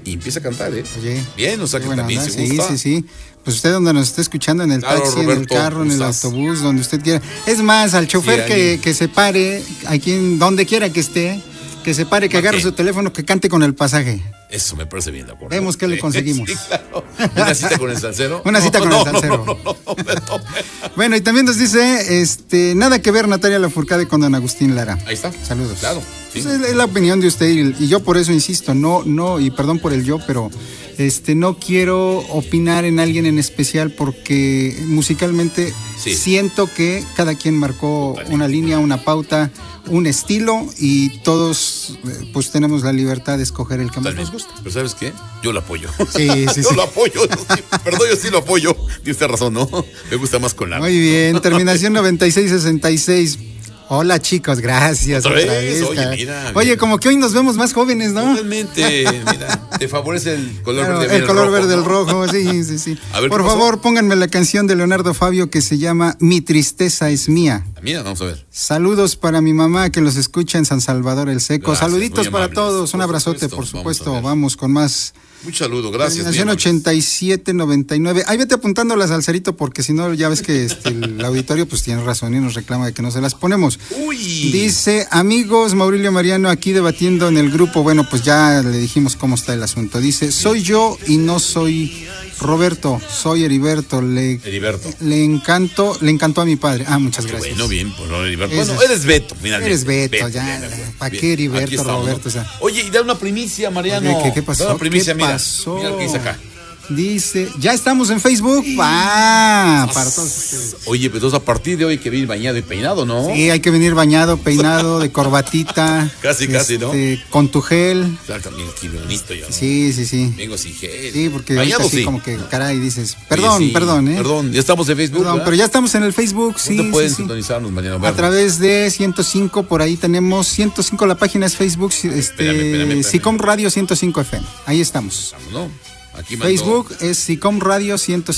y empieza a cantar, Oye, bien, o sea que también se gusta. Sí. Pues usted donde nos esté escuchando, en el taxi, Roberto, en el carro, en el autobús, donde usted quiera. Es más, al chofer que se pare, donde quiera que esté, que se pare, que agarre su teléfono, que cante con el pasaje. Eso me parece bien, de acuerdo. Vemos qué le conseguimos. Sí, claro. ¿Una cita con el salsero? Una cita con el salsero. No. Bueno, y también nos dice, nada que ver Natalia Lafourcade con don Agustín Lara. Ahí está. Saludos. Claro. Sí. Pues es la opinión de usted y yo por eso insisto, no, y perdón por el yo, pero no quiero opinar en alguien en especial porque musicalmente siento que cada quien marcó una línea, una pauta, un estilo y todos pues tenemos la libertad de escoger el que más nos gusta. Pero ¿sabes qué? Yo lo apoyo. Sí. Yo lo apoyo. Perdón, yo sí lo apoyo. Tiene usted razón, ¿no? Me gusta más con la. Muy bien, terminación 9666. Hola chicos, gracias. Otra vez. Oye, como que hoy nos vemos más jóvenes, ¿no? Totalmente, mira, te favorece el color verde. El color verde del rojo, sí. A ver, por favor, pónganme la canción de Leonardo Fabio que se llama Mi tristeza es mía. Mira, vamos a ver. Saludos para mi mamá que los escucha en San Salvador el Seco. Gracias, saluditos para todos, un abrazote, por supuesto. Vamos con más. Mucho saludo, gracias. Terminación 8799. Ahí vete apuntando la salserito porque si no ya ves que el auditorio pues tiene razón y nos reclama de que no se las ponemos. Uy. Dice, amigos, Maurilio Mariano aquí debatiendo en el grupo. Bueno, pues ya le dijimos cómo está el asunto. Dice, soy yo y no soy Roberto, soy Heriberto. Le encantó a mi padre. Muchas gracias. Bueno, bien, por Heriberto. Bueno, eres Beto, finalmente. Eres Beto, ya. ¿Para qué Heriberto, Roberto? ¿No? O sea. Oye, y da una primicia, Mariano. ¿Qué pasó? Da una primicia, ¿Qué pasó? Mira lo que dice acá. Dice, ya estamos en Facebook. Para todos ustedes. Oye, pues a partir de hoy hay que venir bañado y peinado, ¿no? Sí, hay que venir bañado, peinado, de corbatita. Casi, ¿no? Con tu gel. Claro, también aquí bonito yo, ¿no? Sí. Vengo sin gel. Sí, porque bañado así como que caray dices, perdón, Perdón, ya estamos en Facebook. Perdón, pero ya estamos en el Facebook, ¿Dónde pueden sintonizarnos, Mariano? A través de 105, por ahí tenemos 105, la página es Facebook, Espérame. SICOM Radio 105 FM. Ahí estamos. ¿No? Aquí Facebook es SICOM Radio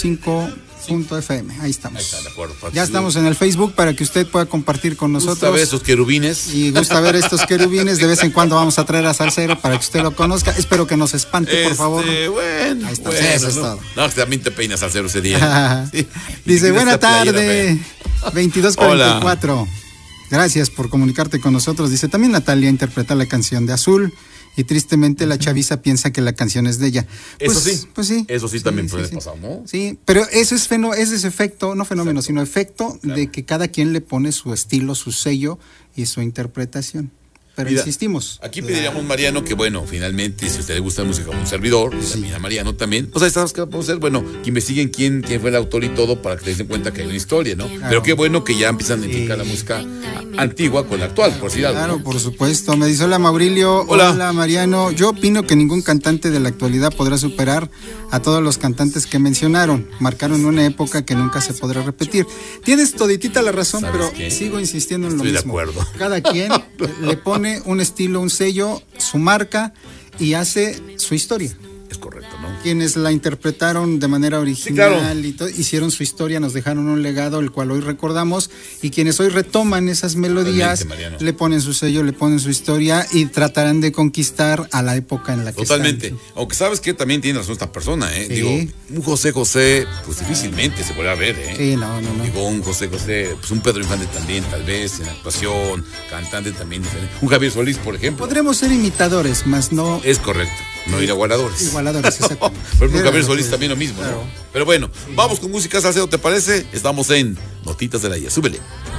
105.fm. Ahí estamos. Ahí está, de acuerdo. Ya estamos en el Facebook para que usted pueda compartir con nosotros. Gusta ver estos querubines. Y gusta ver estos querubines. De vez en cuando vamos a traer a Salsero para que usted lo conozca. Espero que nos espante, por favor. Bueno, ahí está. Eso es todo. No, también te peinas, Salsero, ese día. Sí. Dice, buena tarde. 22:44. Gracias por comunicarte con nosotros. Dice, también Natalia interpreta la canción de Azul. Y tristemente la chaviza piensa que la canción es de ella. Eso sí. Pues sí. Eso sí también puede pasar, ¿no? Sí, pero eso es ese efecto, no fenómeno, sino efecto de que cada quien le pone su estilo, su sello y su interpretación. Pero mira, insistimos. Aquí pediríamos, Mariano, que bueno, finalmente, si a usted le gusta la música como un servidor, también a Mariano también, pues ahí estamos, que podemos hacer, bueno, que investiguen quién fue el autor y todo para que se den cuenta que hay una historia, ¿no? Claro. Pero qué bueno que ya empiezan a identificar la música antigua con la actual, por decir algo. Claro, ¿no? por supuesto. Me dice, hola Maurilio, hola Mariano. Yo opino que ningún cantante de la actualidad podrá superar a todos los cantantes que mencionaron. Marcaron una época que nunca se podrá repetir. Tienes toditita la razón, pero sigo insistiendo en lo mismo. Estoy de acuerdo. Cada quien le pone un estilo, un sello, su marca y hace su historia. Es correcto, ¿no? Quienes la interpretaron de manera original y todo, hicieron su historia, nos dejaron un legado, el cual hoy recordamos, y quienes hoy retoman esas melodías, le ponen su sello, le ponen su historia y tratarán de conquistar a la época en la que totalmente. están. Aunque sabes que también tiene razón esta persona, ¿eh? Sí. Digo, un José, pues difícilmente se vuelve a ver, ¿eh? Sí, no. Digo, un José, pues un Pedro Infante también, tal vez, en actuación, cantante también diferente. Un Javier Solís, por ejemplo. Podremos ser imitadores, más no... Es correcto, no igualadores. Igualadores, exacto. Por ejemplo, Javier Solís también lo mismo, claro. ¿No? Pero bueno, vamos con música, Salcedo, ¿te parece? Estamos en Notitas de la IA, súbele.